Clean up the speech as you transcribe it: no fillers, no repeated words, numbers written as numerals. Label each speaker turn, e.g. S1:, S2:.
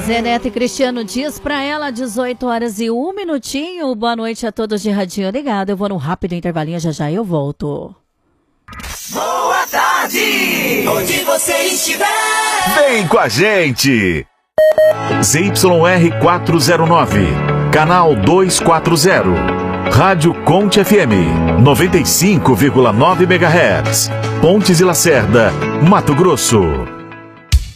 S1: Zenete Cristiano diz pra ela, 18 horas e 1 minutinho. Boa noite a todos de Radinho Ligado. Eu vou num rápido intervalinho, já já eu volto.
S2: Boa tarde! Onde você estiver,
S3: vem com a gente! ZYR 409, canal 240, Rádio Conte FM, 95,9 MHz, Pontes e Lacerda, Mato Grosso.